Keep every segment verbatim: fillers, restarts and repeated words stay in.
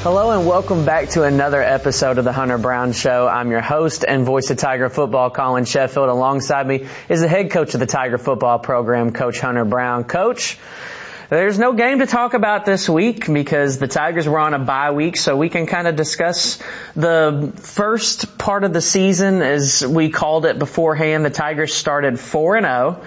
Hello and welcome back to another episode of the Hunter Brown Show. I'm your host and voice of Tiger football, Colin Sheffield. Alongside me is the head coach of the Tiger football program, Coach Hunter Brown. Coach, there's no game to talk about this week because the Tigers were on a bye week, so we can kind of discuss the first part of the season as we called it beforehand. The Tigers started four and oh,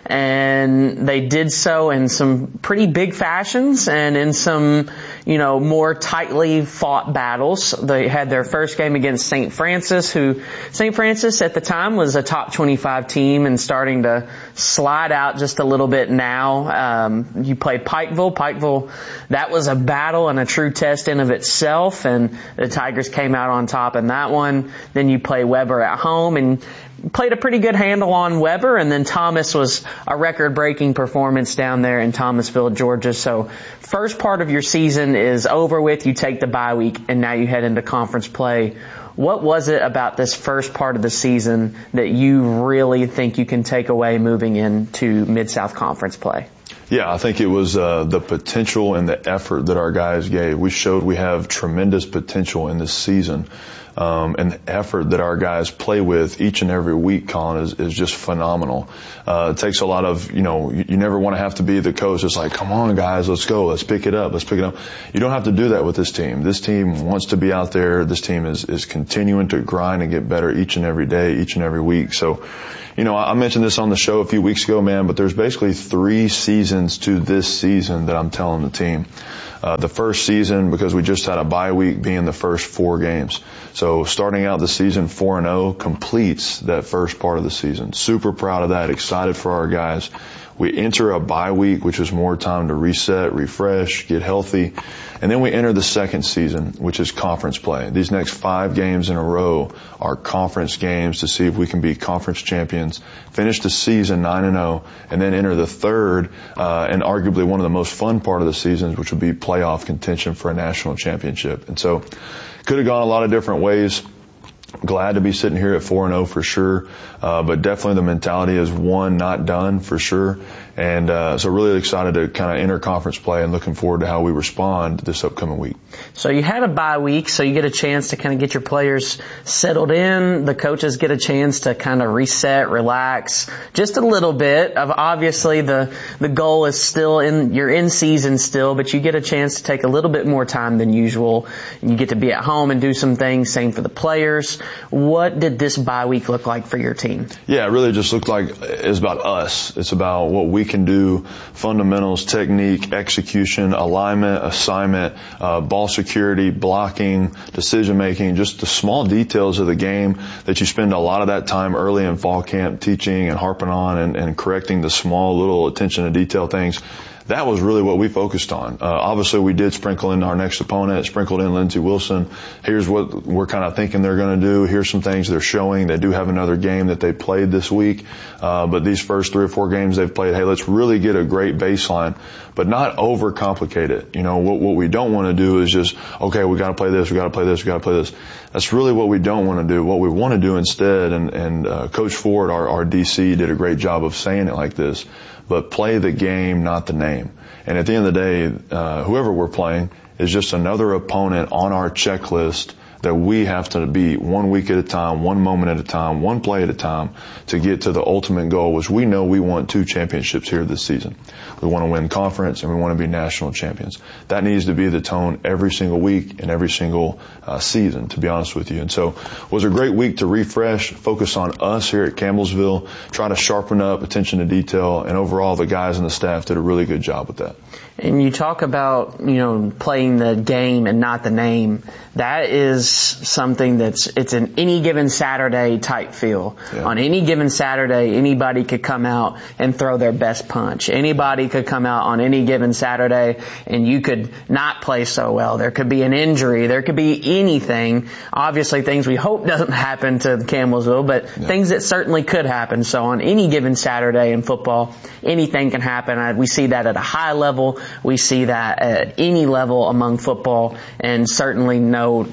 and they did so in some pretty big fashions and in some, you know, more tightly fought battles. They had their first game against Saint Francis, who Saint Francis at the time was a top twenty-five team and starting to slide out just a little bit now. Um, you played Pikeville. Pikeville, that was a battle and a true test in of itself, and the Tigers came out on top in that one. Then you play Weber at home and played a pretty good handle on Weber, and then Thomas was a record-breaking performance down there in Thomasville, Georgia. So first part of your season is over with. You take the bye week, and now you head into conference play. What was it about this first part of the season that you really think you can take away moving into Mid-South Conference play? Yeah, I think it was uh, the potential and the effort that our guys gave. We showed we have tremendous potential in this season. Um, and the effort that our guys play with each and every week, Colin, is, is just phenomenal. Uh, it takes a lot of, you know, you, you never want to have to be the coach that's like, come on, guys, let's go. Let's pick it up. Let's pick it up. You don't have to do that with this team. This team wants to be out there. This team is, is continuing to grind and get better each and every day, each and every week. So, you know, I mentioned this on the show a few weeks ago, man, but there's basically three seasons to this season that I'm telling the team. Uh, the first season, because we just had a bye week, being the first four games. So starting out the season four and oh completes that first part of the season. Super proud of that. Excited for our guys. We enter a bye week, which is more time to reset, refresh, get healthy. And then we enter the second season, which is conference play. These next five games in a row are conference games to see if we can be conference champions, finish the season nine and oh, and then enter the third, uh, and arguably one of the most fun part of the seasons, which would be playoff contention for a national championship. And so could have gone a lot of different ways. Glad to be sitting here at four and oh for sure, uh, but definitely the mentality is one, not done for sure. And uh, so really excited to kind of enter conference play and looking forward to how we respond this upcoming week. So you had a bye week, so you get a chance to kind of get your players settled in. The coaches get a chance to kind of reset, relax just a little bit. Of obviously the the goal is still in, you're in season still, but you get a chance to take a little bit more time than usual. You get to be at home and do some things. Same for the players. What did this bye week look like for your team? Yeah, it really just looked like it's about us. It's about what we can do, fundamentals, technique, execution, alignment, assignment, uh, ball security, blocking, decision making, just the small details of the game that you spend a lot of that time early in fall camp teaching and harping on and, and correcting the small little attention to detail things. That was really what we focused on. Uh, obviously we did sprinkle in our next opponent, sprinkled in Lindsey Wilson. Here's what we're kind of thinking they're going to do. Here's some things they're showing. They do have another game that they played this week. Uh, but these first three or four games they've played, hey, let's really get a great baseline, but not overcomplicate it. You know, what, what we don't want to do is just, okay, we got to play this, we got to play this, we got to play this. That's really what we don't want to do. What we want to do instead, and, and uh, Coach Ford, our, our D C, did a great job of saying it like this, but play the game, not the name. And at the end of the day, uh, whoever we're playing is just another opponent on our checklist that we have to beat one week at a time, one moment at a time, one play at a time to get to the ultimate goal, which we know we want two championships here this season. We want to win conference and we want to be national champions. That needs to be the tone every single week and every single uh, season, to be honest with you. And so it was a great week to refresh, focus on us here at Campbellsville, try to sharpen up attention to detail, and overall the guys and the staff did a really good job with that. And you talk about, you know, playing the game and not the name. That is something that's, it's an any given Saturday type feel. Yeah. On any given Saturday, anybody could come out and throw their best punch. Anybody could come out on any given Saturday and you could not play so well. There could be an injury. There could be anything. Obviously things we hope doesn't happen to Campbellsville, but yeah. things that certainly could happen. So on any given Saturday in football, anything can happen. We see that at a high level. We see that at any level among football, and certainly no less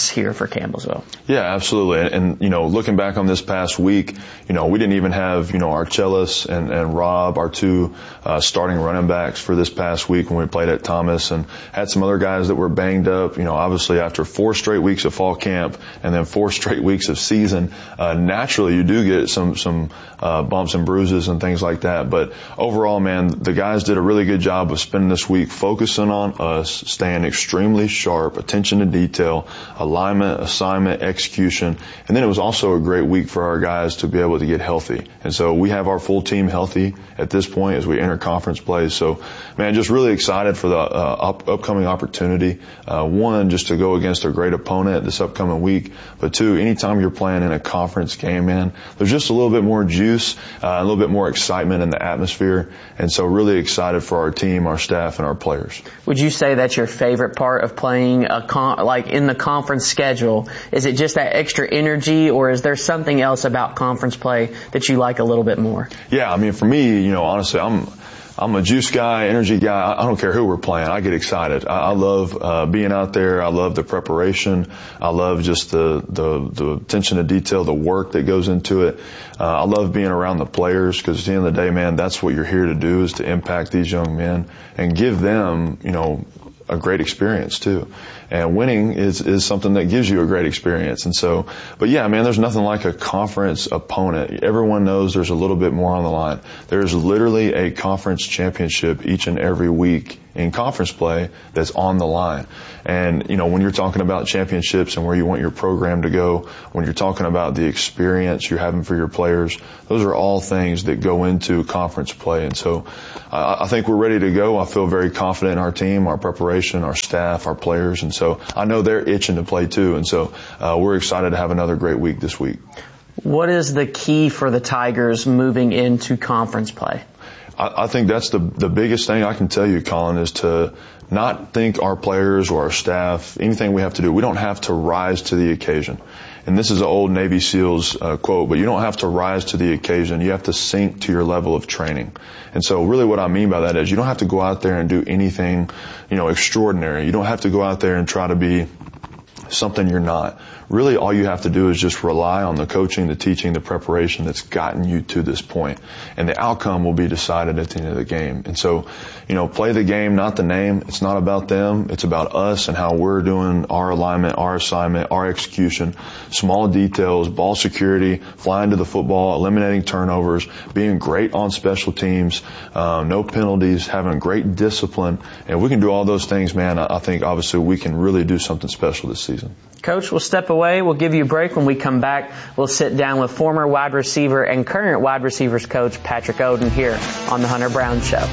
loss here for Campbellsville. Yeah, absolutely. And, and, you know, looking back on this past week, you know, we didn't even have, you know, Archelaus and, and Rob, our two uh, starting running backs for this past week when we played at Thomas, and had some other guys that were banged up. You know, obviously after four straight weeks of fall camp and then four straight weeks of season, uh, naturally you do get some, some uh, bumps and bruises and things like that. But overall, man, the guys did a really good job of spending this week focusing on us, staying extremely sharp, attention to detail, alignment, assignment, execution. And then it was also a great week for our guys to be able to get healthy. And so we have our full team healthy at this point as we enter conference play. So, man, just really excited for the uh, up, upcoming opportunity. Uh, one, just to go against a great opponent this upcoming week. But two, anytime you're playing in a conference game, man, there's just a little bit more juice, uh, a little bit more excitement in the atmosphere. And so really excited for our team, our staff, and our players. Would you say that's your favorite part of playing a con- like in the conference schedule? Is it just that extra energy, or is there something else about conference play that you like a little bit more? Yeah, I mean, for me, you know, honestly, I'm I'm a juice guy, energy guy. I don't care who we're playing. I get excited. I, I love uh, being out there. I love the preparation. I love just the the, the attention to detail, the work that goes into it. Uh, I love being around the players, because at the end of the day, man, that's what you're here to do, is to impact these young men and give them, you know, a great experience too. And winning is, is something that gives you a great experience. And so, but yeah, man, there's nothing like a conference opponent. Everyone knows there's a little bit more on the line. There's literally a conference championship each and every week in conference play that's on the line. And, you know, when you're talking about championships and where you want your program to go, when you're talking about the experience you're having for your players, those are all things that go into conference play. And so uh, I think we're ready to go. I feel very confident in our team, our preparation, our staff, our players. And so I know they're itching to play too. And so uh, we're excited to have another great week this week. What is the key for the Tigers moving into conference play? I, I think that's the the biggest thing I can tell you, Colin, is to not think our players or our staff, anything we have to do, we don't have to rise to the occasion. And this is an old Navy SEALs uh, quote, but you don't have to rise to the occasion. You have to sink to your level of training. And so really what I mean by that is you don't have to go out there and do anything, you know, extraordinary. You don't have to go out there and try to be something you're not. Really, all you have to do is just rely on the coaching, the teaching, the preparation that's gotten you to this point. And the outcome will be decided at the end of the game. And so, you know, play the game, not the name. It's not about them. It's about us and how we're doing our alignment, our assignment, our execution, small details, ball security, flying to the football, eliminating turnovers, being great on special teams, uh, no penalties, having great discipline. And if we can do all those things, man, I think obviously we can really do something special this season. Coach, we'll step away. We'll give you a break. When we come back, we'll sit down with former wide receiver and current wide receivers coach Patrick Oden here on the Hunter Brown Show.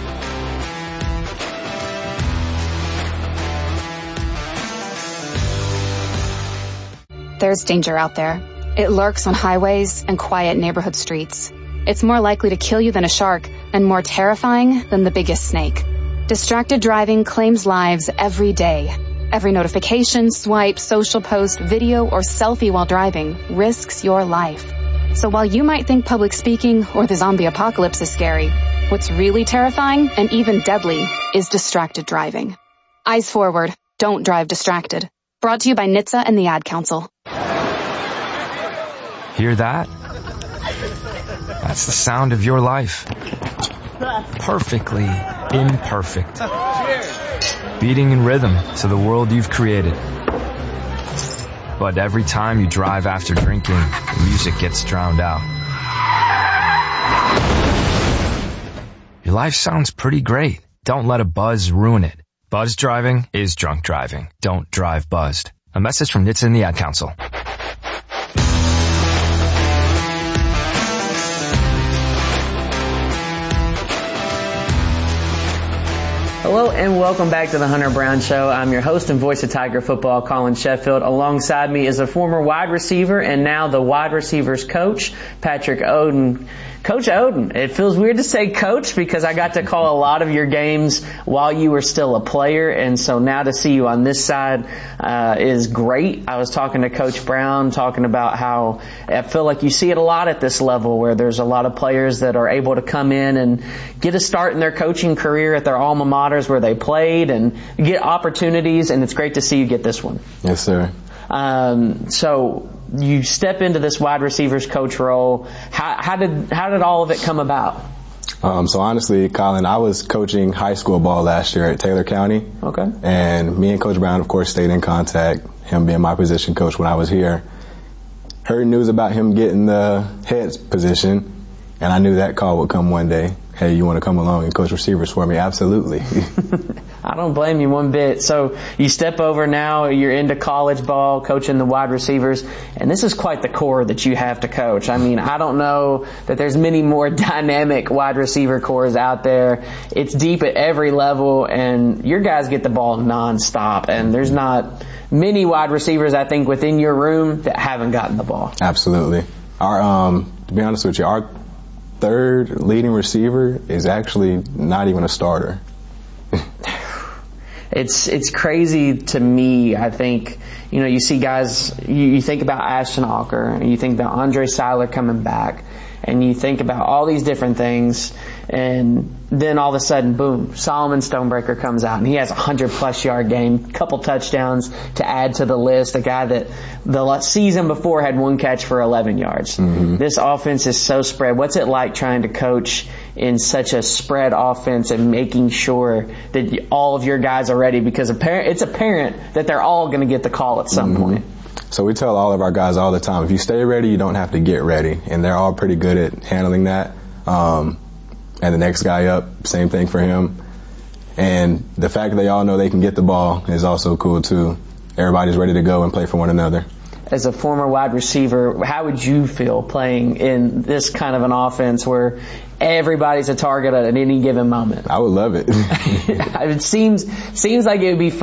There's danger out there. It lurks on highways and quiet neighborhood streets. It's more likely to kill you than a shark, and more terrifying than the biggest snake. Distracted driving claims lives every day. Every notification, swipe, social post, video, or selfie while driving risks your life. So while you might think public speaking or the zombie apocalypse is scary, what's really terrifying and even deadly is distracted driving. Eyes forward. Don't drive distracted. Brought to you by N H T S A and the Ad Council. Hear that? That's the sound of your life. Perfectly imperfect. Beating in rhythm to the world you've created. But every time you drive after drinking, the music gets drowned out. Your life sounds pretty great. Don't let a buzz ruin it. Buzz driving is drunk driving. Don't drive buzzed. A message from N H T S A and the Ad Council. Hello and welcome back to the Hunter Brown Show. I'm your host and voice of Tiger football, Colin Sheffield. Alongside me is a former wide receiver and now the wide receivers coach, Patrick Oden. Coach Oden, it feels weird to say coach because I got to call a lot of your games while you were still a player, and so now to see you on this side uh, is great. I was talking to Coach Brown, talking about how I feel like you see it a lot at this level where there's a lot of players that are able to come in and get a start in their coaching career at their alma maters where they played and get opportunities, and it's great to see you get this one. Yes, sir. Um, so you step into this wide receivers coach role. How, how did how did all of it come about? Um, so honestly, Colin, I was coaching high school ball last year at Taylor County. Okay. And me and Coach Brown, of course, stayed in contact, him being my position coach when I was here. Heard news about him getting the head position, and I knew that call would come one day. Hey, you want to come along and coach receivers for me? Absolutely. I don't blame you one bit. So you step over now, you're into college ball, coaching the wide receivers, and this is quite the core that you have to coach. I mean, I don't know that there's many more dynamic wide receiver cores out there. It's deep at every level, and your guys get the ball nonstop, and there's not many wide receivers, I think, within your room that haven't gotten the ball. Absolutely. Our, um, to be honest with you, our third leading receiver is actually not even a starter. It's it's crazy to me. I think, you know, you see guys, you, you think about Ashton Hawker, and you think about Andre Seiler coming back, and you think about all these different things, and then all of a sudden, boom, Solomon Stonebreaker comes out, and he has a hundred plus yard game, couple touchdowns to add to the list, a guy that the season before had one catch for eleven yards. Mm-hmm. This offense is so spread. What's it like trying to coach in such a spread offense and making sure that all of your guys are ready? Because it's apparent that they're all going to get the call at some mm-hmm. point. So we tell all of our guys all the time, if you stay ready, you don't have to get ready. And they're all pretty good at handling that. Um, and the next guy up, same thing for him. And the fact that they all know they can get the ball is also cool too. Everybody's ready to go and play for one another. As a former wide receiver, how would you feel playing in this kind of an offense where everybody's a target at any given moment? I would love it. It seems seems like it would be